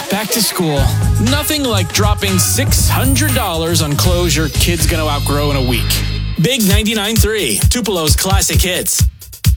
back to school. Nothing like dropping $600 on clothes your kid's gonna outgrow in a week. Big 99.3, Tupelo's classic hits.